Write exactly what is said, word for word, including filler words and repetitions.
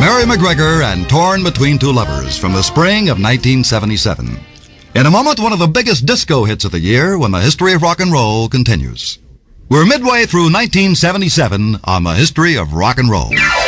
Mary McGregor and Torn Between Two Lovers from the spring of nineteen seventy-seven. In a moment, one of the biggest disco hits of the year when the history of rock and roll continues. We're midway through nineteen seventy-seven on the history of rock and roll.